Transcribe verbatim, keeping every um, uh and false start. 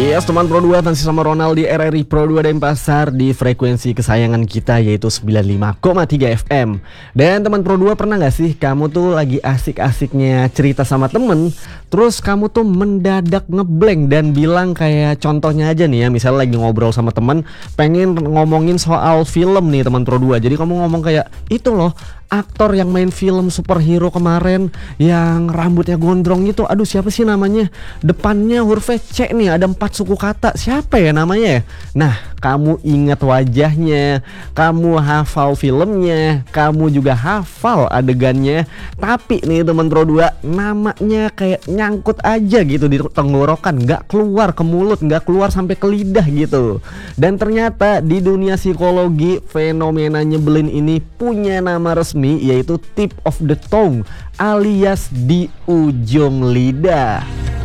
Yes, teman Pro dua masih sama Ronald di R R I Pro dua Denpasar di frekuensi kesayangan kita yaitu sembilan puluh lima koma tiga F M. Dan teman Pro dua, pernah gak sih kamu tuh lagi asik-asiknya cerita sama temen, terus kamu tuh mendadak ngeblank dan bilang kayak contohnya aja nih ya, misalnya lagi ngobrol sama temen pengen ngomongin soal film nih teman Pro dua. Jadi kamu ngomong kayak, itu loh aktor yang main film superhero kemarin yang rambutnya gondrong itu, aduh siapa sih namanya, depannya hurufnya C nih, ada empat suku kata, siapa ya namanya ya? Nah, kamu ingat wajahnya, kamu hafal filmnya, kamu juga hafal adegannya, tapi nih teman Pro dua, namanya kayak nyangkut aja gitu di tenggorokan, nggak keluar ke mulut, nggak keluar sampai ke lidah gitu. Dan ternyata di dunia psikologi fenomena nyebelin ini punya nama resmi, yaitu tip of the tongue alias di ujung lidah.